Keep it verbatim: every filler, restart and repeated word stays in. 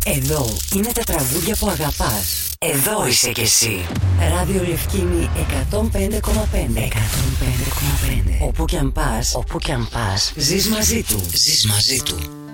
Εδώ είναι τα τραγούδια που αγαπάς. Εδώ είσαι κι εσύ. Ράδιο Λευκίνη εκατόν πέντε κόμμα πέντε. εκατόν πέντε κόμμα πέντε. Όπου κι αν πας, όπου κι αν πας, ζεις μαζί του. Ζεις μαζί του.